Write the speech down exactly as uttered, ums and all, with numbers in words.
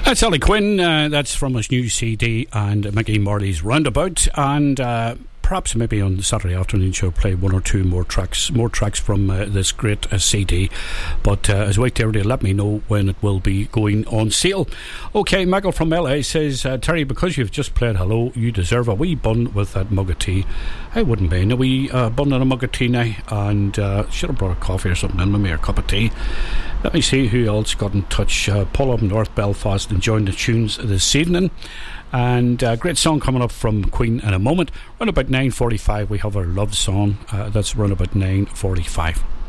That's Ellie Quinn. Uh, that's from his new C D and Mickey Marley's Roundabout. And uh, perhaps maybe on the Saturday afternoon show play one or two more tracks more tracks from uh, this great uh, C D. But uh, as wait there to let me know when it will be going on sale. Okay, Michael from L A says, uh, Terry, because you've just played Hello, you deserve a wee bun with that mug of tea. I wouldn't mind a wee uh, bun and a mug of tea now. And uh, should have brought a coffee or something in with me, or a cup of tea. Let me see who else got in touch. Uh, Paul up in North Belfast enjoying the tunes this evening. And a great song coming up from Queen in a moment. Around about nine forty-five we have our love song. Uh, that's around about nine forty-five.